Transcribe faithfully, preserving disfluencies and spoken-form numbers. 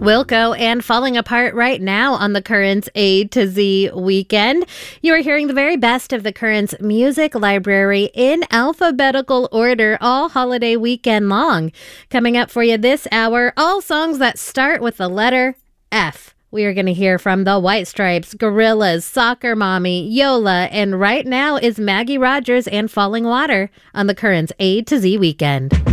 Wilco and Falling Apart right now on the Currents A to Z weekend. You are hearing the very best of the Currents music library in alphabetical order all holiday weekend long. Coming up for you this hour, all songs that start with the letter F. We are going to hear from the White Stripes, Gorillaz, Soccer Mommy, Yola, and right now is Maggie Rogers and Falling Water on the Currents A to Z weekend.